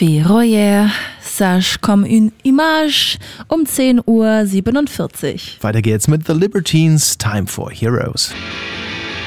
Ferroyer, Sage comme une image um 10:47 Uhr. Weiter geht's mit The Libertines, Time for Heroes.